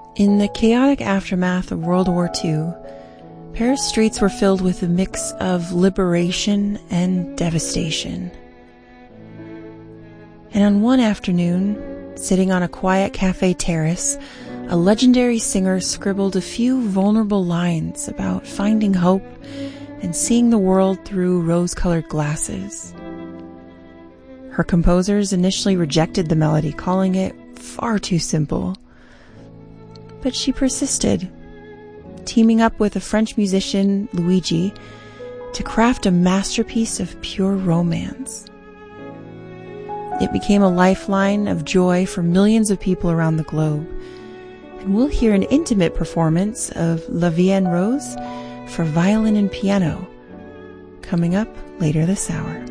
In the chaotic aftermath of World War II, Paris streets were filled with a mix of liberation and devastation. And on one afternoon, sitting on a quiet cafe terrace, a legendary singer scribbled a few vulnerable lines about finding hope and seeing the world through rose-colored glasses. Her composers initially rejected the melody, calling it far too simple. But she persisted, teaming up with a French musician, Luigi, to craft a masterpiece of pure romance. It became a lifeline of joy for millions of people around the globe, and we'll hear an intimate performance of La Vie en Rose for violin and piano, coming up later this hour.